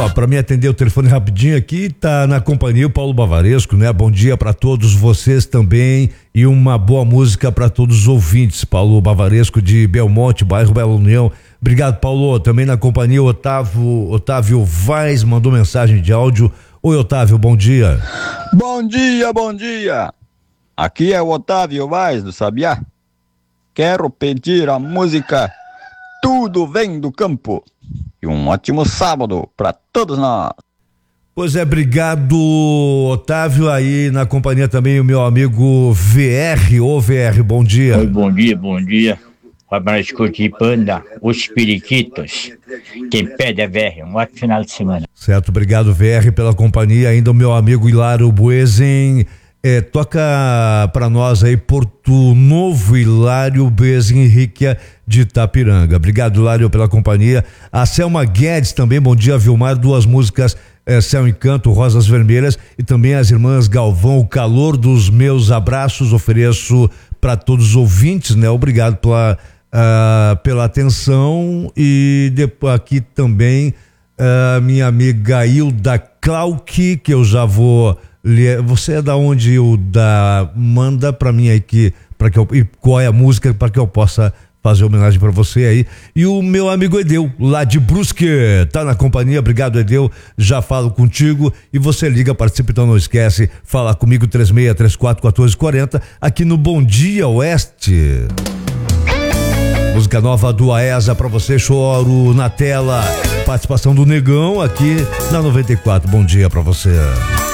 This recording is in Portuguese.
Para mim atender o telefone rapidinho aqui, tá na companhia o Paulo Bavaresco, né? Bom dia para todos vocês também e uma boa música para todos os ouvintes. Paulo Bavaresco de Belmonte, bairro Bela União. Obrigado, Paulo. Também na companhia Otávio Vaz mandou mensagem de áudio. Oi, Otávio, bom dia. Bom dia, bom dia. Aqui é o Otávio Vaz do Sabiá. Quero pedir a música Tudo Vem do Campo. E um ótimo sábado para todos nós. Pois é, obrigado, Otávio. Aí na companhia também o meu amigo VR. Ô, VR, bom dia. Oi, bom dia. Abraço de Panda, os periquitos. Quem pede é VR. Um ótimo final de semana. Certo, obrigado, VR, pela companhia. Ainda o meu amigo Hilário Buezen. Toca pra nós aí Porto Novo, Hilário Buezen Henrique de Itapiranga. Obrigado, Hilário, pela companhia. A Selma Guedes também, bom dia, Vilmar. Duas músicas, Céu Encanto, Rosas Vermelhas, e também as irmãs Galvão, O Calor dos Meus Abraços, ofereço para todos os ouvintes, né? Obrigado pela atenção. E depois aqui também minha amiga Hilda Clark, que eu já vou ler. Você é da onde, Hilda? Manda para mim aí e qual é a música para que eu possa fazer homenagem para você aí. E o meu amigo Edeu, lá de Brusque, tá na companhia. Obrigado, Edeu, já falo contigo e você liga, participa, então não esquece, fala comigo 36341440 aqui no Bom Dia Oeste. Música nova do Aesa pra você, Choro na Tela, participação do Negão aqui na 94. Bom dia pra você.